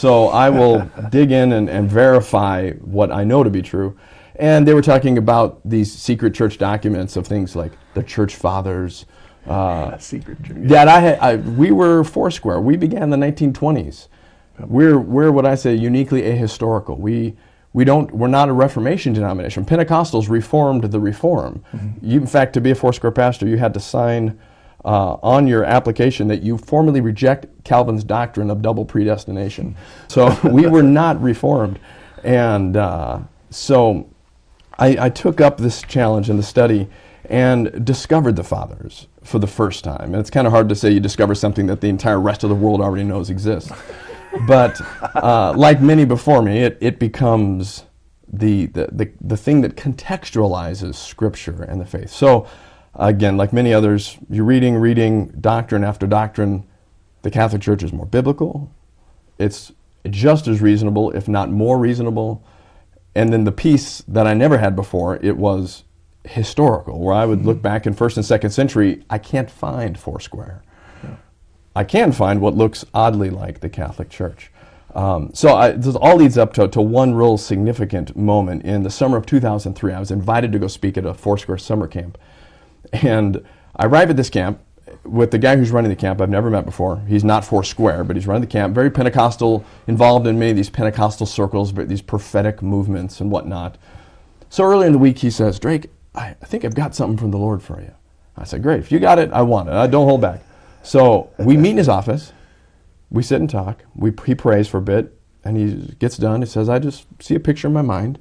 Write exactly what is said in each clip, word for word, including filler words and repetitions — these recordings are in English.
so I will dig in and, and verify what I know to be true. And they were talking about these secret church documents of things like the church fathers. Uh, secret church. That I had. I, we were Foursquare. We began in the nineteen twenties. We're we're what I say uniquely ahistorical. We we don't we're not a Reformation denomination. Pentecostals reformed the Reform. Mm-hmm. You, in fact, to be a Foursquare pastor, you had to sign uh, on your application that you formally reject Calvin's doctrine of double predestination. So we were not Reformed, and uh, so. I, I took up this challenge in the study and discovered the Fathers for the first time. And it's kind of hard to say you discover something that the entire rest of the world already knows exists. But uh, like many before me, it, it becomes the, the, the, the thing that contextualizes Scripture and the faith. So again, like many others, you're reading, reading doctrine after doctrine. The Catholic Church is more biblical. It's just as reasonable, if not more reasonable. And then the piece that I never had before, it was historical, where I would mm-hmm. look back in first and second century, I can't find Foursquare. Yeah. I can find what looks oddly like the Catholic Church. Um, so I, this all leads up to, to one real significant moment. In the summer of two thousand three, I was invited to go speak at a Foursquare summer camp. And I arrive at this camp with the guy who's running the camp I've never met before. He's not Foursquare, but he's running the camp, very Pentecostal, involved in many of these Pentecostal circles, but these prophetic movements and whatnot. So early in the week he says, Drake, I, I think I've got something from the Lord for you. I said, great, if you got it, I want it. I don't hold back. So we meet in his office, we sit and talk, we, he prays for a bit, and he gets done. He says, I just see a picture in my mind.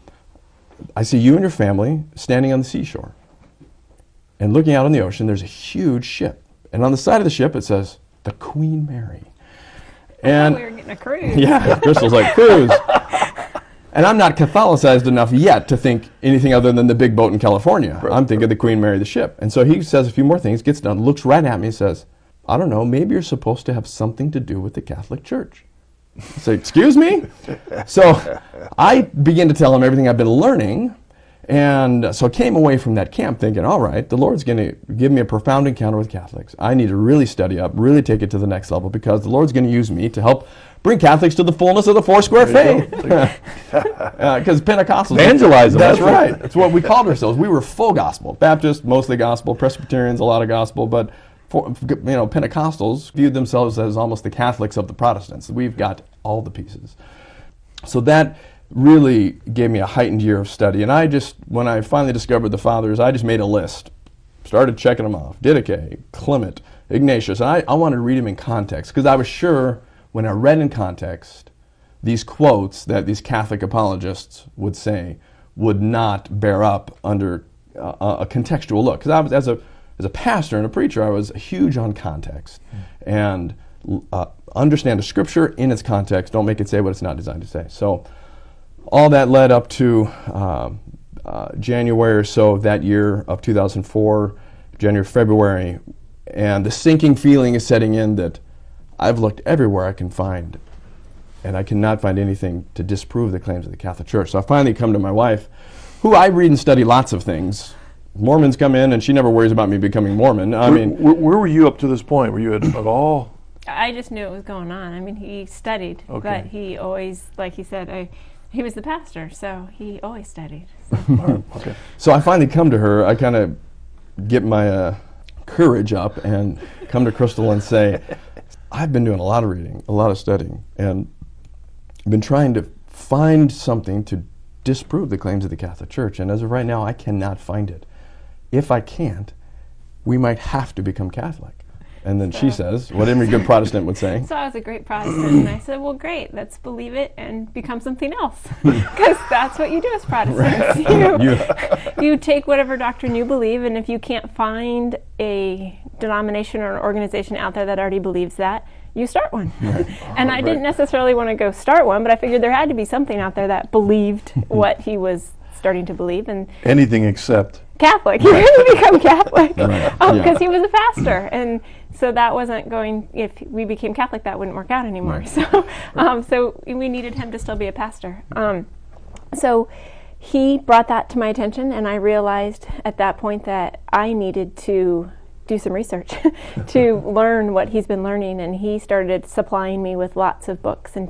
I see you and your family standing on the seashore. And looking out on the ocean, there's a huge ship. And on the side of the ship, it says, the Queen Mary. And we were getting a cruise. Yeah, Crystal's like, cruise. And I'm not Catholicized enough yet to think anything other than the big boat in California. Right, I'm thinking right. the Queen Mary, the ship. And so he says a few more things, gets done, looks right at me and says, I don't know, maybe you're supposed to have something to do with the Catholic Church. I say, excuse me? So I begin to tell him everything I've been learning. And so I came away from that camp thinking, all right, the Lord's going to give me a profound encounter with Catholics. I need to really study up, really take it to the next level, because the Lord's going to use me to help bring Catholics to the fullness of the Foursquare faith. Because uh, Pentecostals. Evangelize them. That's right. That's what we called ourselves. We were full gospel. Baptists, mostly gospel. Presbyterians, a lot of gospel. But for, you know, Pentecostals viewed themselves as almost the Catholics of the Protestants. We've got all the pieces. So that really gave me a heightened year of study. And I just, when I finally discovered the Fathers, I just made a list. Started checking them off. Didache, Clement, Ignatius. And I, I wanted to read them in context, because I was sure when I read in context, these quotes that these Catholic apologists would say would not bear up under uh, a contextual look. Because I was, as a, as a pastor and a preacher, I was huge on context. Mm. And uh, understand the Scripture in its context. Don't make it say what it's not designed to say. So all that led up to uh, uh, January or so of that year of two thousand four, January, February, and the sinking feeling is setting in that I've looked everywhere I can find, and I cannot find anything to disprove the claims of the Catholic Church. So I finally come to my wife, who I read and study lots of things. Mormons come in, and she never worries about me becoming Mormon. I where, mean, where, where were you up to this point? Were you at, at all? I just knew it was going on. I mean, he studied, okay. but he always, like he said, I, he was the pastor, so he always studied. So. Right, okay. So I finally come to her. I kind of get my uh, courage up and come to Crystal and say, I've been doing a lot of reading, a lot of studying, and been trying to find something to disprove the claims of the Catholic Church. And as of right now, I cannot find it. If I can't, we might have to become Catholic. And then so, she says, what every good Protestant would say. So I was a great Protestant, and I said, well, great, let's believe it and become something else. Because that's what you do as Protestants. Right. You, you take whatever doctrine you believe, and if you can't find a denomination or an organization out there that already believes that, you start one. Right. And I right. didn't necessarily want to go start one, but I figured there had to be something out there that believed what he was starting to believe. And anything except Catholic. He couldn't become Catholic because right. um, yeah. he was a pastor, and so that wasn't going. If we became Catholic, that wouldn't work out anymore. Right. So, um, so we needed him to still be a pastor. Um, so he brought that to my attention, and I realized at that point that I needed to do some research to learn what he's been learning, and he started supplying me with lots of books and